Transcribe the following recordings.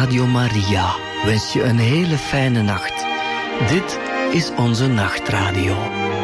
Radio Maria wens je een hele fijne nacht. Dit is onze nachtradio.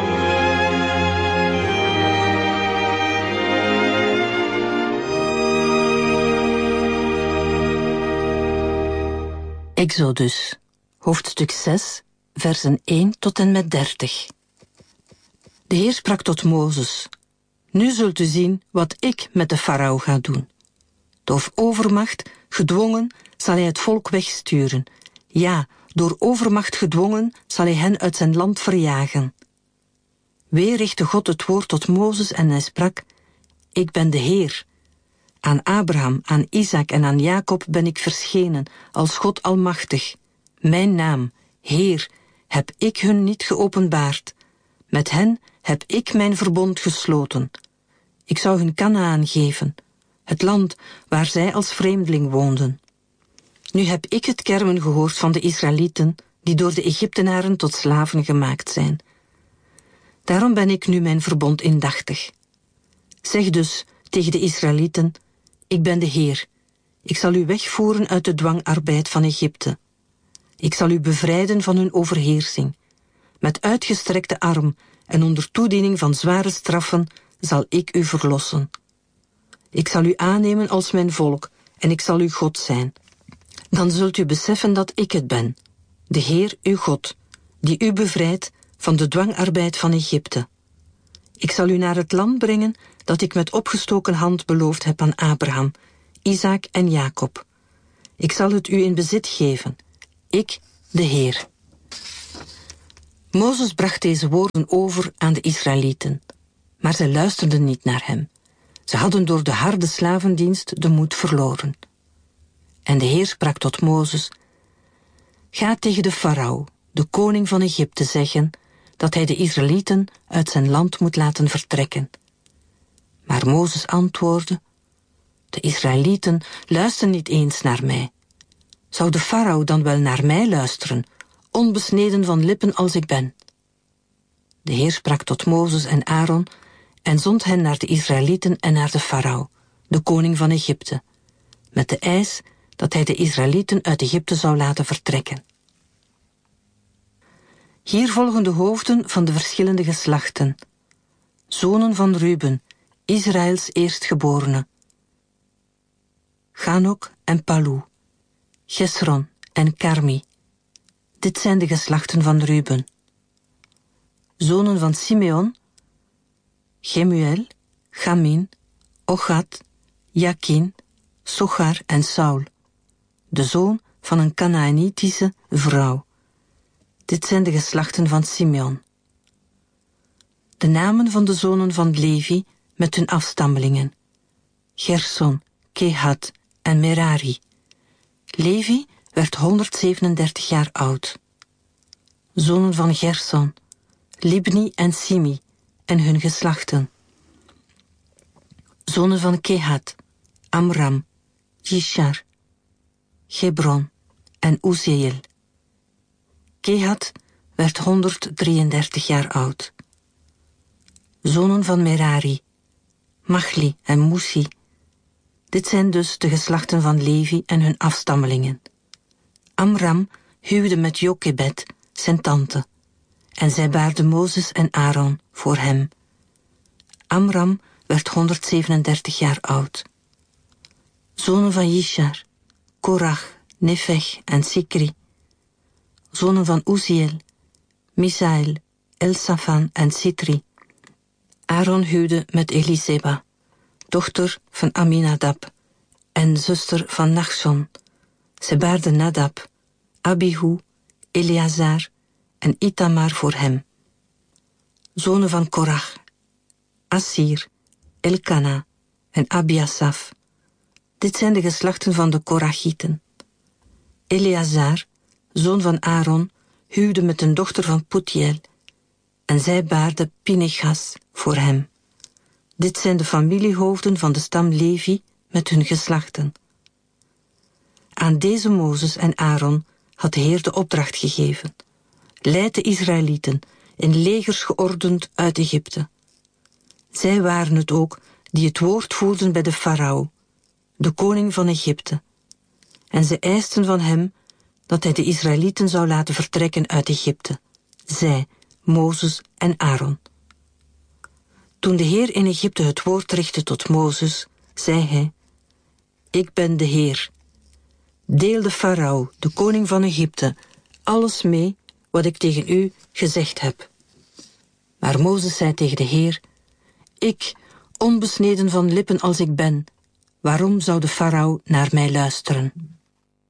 Exodus, hoofdstuk 6, versen 1 tot en met 30. De Heer sprak tot Mozes: Nu zult u zien wat ik met de farao ga doen. Door overmacht, gedwongen, zal hij het volk wegsturen. Ja, door overmacht gedwongen zal hij hen uit zijn land verjagen. Weer richtte God het woord tot Mozes en hij sprak: Ik ben de Heer. Aan Abraham, aan Isaac en aan Jacob ben ik verschenen, als God almachtig. Mijn naam, Heer, heb ik hun niet geopenbaard. Met hen heb ik mijn verbond gesloten. Ik zou hun Kanaän geven, het land waar zij als vreemdeling woonden. Nu heb ik het kermen gehoord van de Israëlieten, die door de Egyptenaren tot slaven gemaakt zijn. Daarom ben ik nu mijn verbond indachtig. Zeg dus tegen de Israëlieten: Ik ben de Heer. Ik zal u wegvoeren uit de dwangarbeid van Egypte. Ik zal u bevrijden van hun overheersing. Met uitgestrekte arm en onder toediening van zware straffen zal ik u verlossen. Ik zal u aannemen als mijn volk en ik zal uw God zijn. Dan zult u beseffen dat ik het ben, de Heer uw God, die u bevrijdt van de dwangarbeid van Egypte. Ik zal u naar het land brengen dat ik met opgestoken hand beloofd heb aan Abraham, Isaac en Jacob. Ik zal het u in bezit geven, ik, de Heer. Mozes bracht deze woorden over aan de Israëlieten, maar zij luisterden niet naar hem. Ze hadden door de harde slavendienst de moed verloren. En de Heer sprak tot Mozes: Ga tegen de farao, de koning van Egypte, zeggen dat hij de Israëlieten uit zijn land moet laten vertrekken. Maar Mozes antwoordde: De Israëlieten luisteren niet eens naar mij. Zou de farao dan wel naar mij luisteren, onbesneden van lippen als ik ben? De Heer sprak tot Mozes en Aaron en zond hen naar de Israëlieten en naar de farao, de koning van Egypte, met de eis dat hij de Israëlieten uit Egypte zou laten vertrekken. Hier volgen de hoofden van de verschillende geslachten. Zonen van Ruben, Israëls eerstgeborene: Chanok en Palu, Gesron en Carmi. Dit zijn de geslachten van Ruben. Zonen van Simeon: Gemuel, Gamin, Ochad, Jakin, Sochar en Saul, de zoon van een Kanaanitische vrouw. Dit zijn de geslachten van Simeon. De namen van de zonen van Levi met hun afstammelingen: Gerson, Kehat en Merari. Levi werd 137 jaar oud. Zonen van Gerson: Libni en Simi en hun geslachten. Zonen van Kehat: Amram, Jishar, Hebron en Uzziel. Kehat werd 133 jaar oud. Zonen van Merari: Machli en Musi. Dit zijn dus de geslachten van Levi en hun afstammelingen. Amram huwde met Jochebed, zijn tante, en zij baarden Mozes en Aaron voor hem. Amram werd 137 jaar oud. Zonen van Jishar: Korach, Nefeg en Sikri. Zonen van Uzziel: Misael, Elsafan en Sitri. Aaron huwde met Eliseba, dochter van Aminadab en zuster van Nachshon. Ze baarden Nadab, Abihu, Eleazar en Itamar voor hem. Zonen van Korach: Assir, Elkana en Abiasaf. Dit zijn de geslachten van de Korachieten. Eleazar, zoon van Aaron, huwde met een dochter van Putiel en zij baarde Pinechas voor hem. Dit zijn de familiehoofden van de stam Levi met hun geslachten. Aan deze Mozes en Aaron had de Heer de opdracht gegeven: leid de Israëlieten in legers geordend uit Egypte. Zij waren het ook die het woord voerden bij de farao, de koning van Egypte. En ze eisten van hem dat hij de Israëlieten zou laten vertrekken uit Egypte. Zij, Mozes en Aaron. Toen de Heer in Egypte het woord richtte tot Mozes, zei hij: Ik ben de Heer. Deel de farao, de koning van Egypte, alles mee wat ik tegen u gezegd heb. Maar Mozes zei tegen de Heer: Ik, onbesneden van lippen als ik ben, waarom zou de farao naar mij luisteren?